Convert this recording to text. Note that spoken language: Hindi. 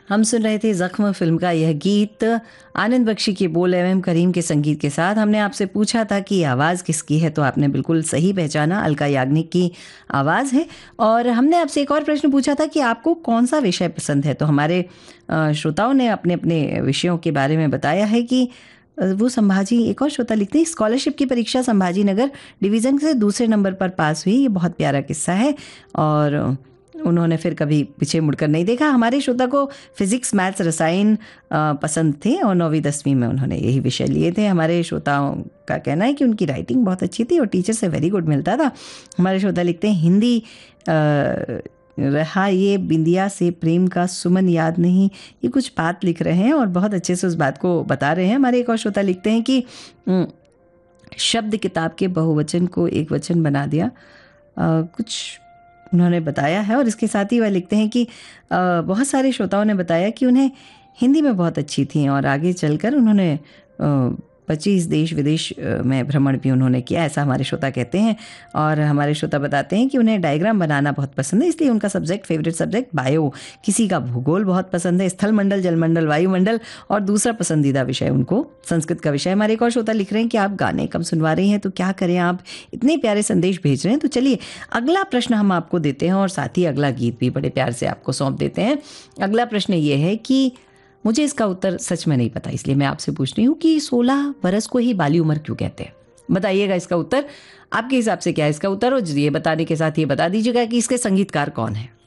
हम सुन रहे थे ज़ख्म फिल्म का यह गीत, आनंद बख्शी के बोल एम करीम के संगीत के साथ। हमने आपसे पूछा था कि आवाज़ किसकी है, तो आपने बिल्कुल सही पहचाना, अलका याग्निक की आवाज़ है। और हमने आपसे एक और प्रश्न पूछा था कि आपको कौन सा विषय पसंद है, तो हमारे श्रोताओं ने अपने अपने विषयों के बारे में बताया है कि वो संभाजी, एक और श्रोता लिखते हैं, स्कॉलरशिप की परीक्षा संभाजी नगर डिवीज़न से दूसरे नंबर पर पास हुई। ये बहुत प्यारा किस्सा है और उन्होंने फिर कभी पीछे मुड़कर नहीं देखा। हमारे श्रोता को फिजिक्स, मैथ्स, रसायन पसंद थे और 9वीं 10वीं में उन्होंने यही विषय लिए थे। हमारे श्रोताओं का कहना है कि उनकी राइटिंग बहुत अच्छी थी और टीचर से वेरी गुड मिलता था। हमारे श्रोता लिखते हैं, हिंदी रहा ये बिंदिया से प्रेम का सुमन याद नहीं। ये कुछ बात लिख रहे हैं और बहुत अच्छे से उस बात को बता रहे हैं। हमारे एक और श्रोता लिखते हैं कि शब्द किताब के बहुवचन को एक वचन बना दिया, कुछ उन्होंने बताया है। और इसके साथ ही वह लिखते हैं कि बहुत सारे श्रोताओं ने बताया कि उन्हें हिंदी में बहुत अच्छी थी और आगे चलकर उन्होंने 25 देश विदेश में भ्रमण भी उन्होंने किया, ऐसा हमारे श्रोता कहते हैं। और हमारे श्रोता बताते हैं कि उन्हें डायग्राम बनाना बहुत पसंद है, इसलिए उनका सब्जेक्ट, फेवरेट सब्जेक्ट बायो। किसी का भूगोल बहुत पसंद है, स्थल मंडल, जलमंडल, वायुमंडल। और दूसरा पसंदीदा विषय उनको संस्कृत का विषय। हमारे एक और श्रोता लिख रहे हैं कि आप गाने कम सुनवा रही हैं, तो क्या करें, आप इतने प्यारे संदेश भेज रहे हैं। तो चलिए अगला प्रश्न हम आपको देते हैं और साथ ही अगला गीत भी बड़े प्यार से आपको सौंप देते हैं। अगला प्रश्न ये है कि मुझे इसका उत्तर सच में नहीं पता, इसलिए मैं आपसे पूछ रही हूँ कि 16 बरस को ही बाली उम्र क्यों कहते हैं? बताइएगा इसका उत्तर, आपके हिसाब से क्या है इसका उत्तर। और ये बताने के साथ ये बता दीजिएगा कि इसके संगीतकार कौन है।